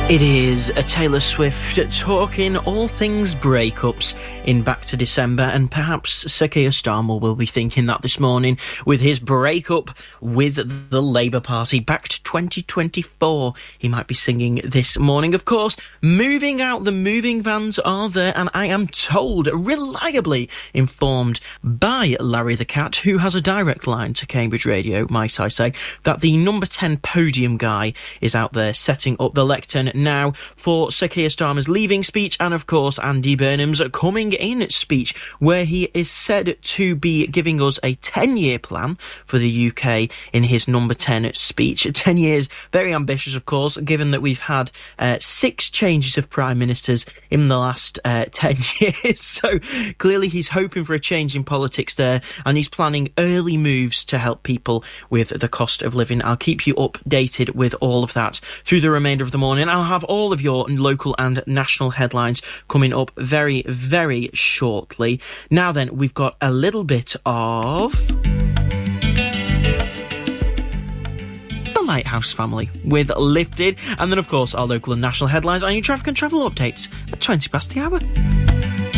It is a Taylor Swift talking all things breakups in Back to December, and perhaps Sir Keir Starmer will be thinking that this morning with his breakup with the Labour Party back to 2024. He might be singing this morning. Of course, moving out, the moving vans are there, and I am told, reliably informed by Larry the Cat, who has a direct line to Cambridge Radio, might I say, that the number 10 podium guy is out there setting up the lectern now for Sir Keir Starmer's leaving speech, and of course Andy Burnham's coming in speech, where he is said to be giving us a 10-year plan for the UK in his number 10 speech. 10 years, very ambitious of course, given that we've had 6 changes of prime ministers in the last 10 years, so clearly he's hoping for a change in politics there, and he's planning early moves to help people with the cost of living. I'll keep you updated with all of that through the remainder of the morning. I'll have all of your local and national headlines coming up very, very shortly. Now then, we've got a little bit of the Lighthouse Family with Lifted, and then of course our local and national headlines and your traffic and travel updates at 20 past the hour.